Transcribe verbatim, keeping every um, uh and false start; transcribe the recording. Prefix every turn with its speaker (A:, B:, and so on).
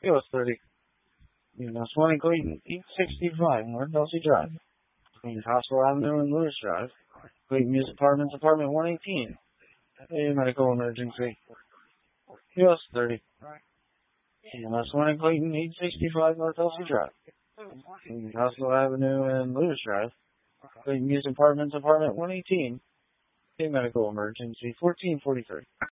A: U S thirty. Unit one in Clayton, eight sixty-five North Delsey Drive. Between Hospital Avenue and Lewis Drive. Clayton Muse Apartments, apartment one eighteen. A medical emergency. U S thirty. Unit one in Clayton, eight sixty-five North Delsey Drive. Between Hospital Avenue and Lewis Drive. Clayton Muse Apartments, apartment one eighteen. A medical emergency, fourteen forty-three.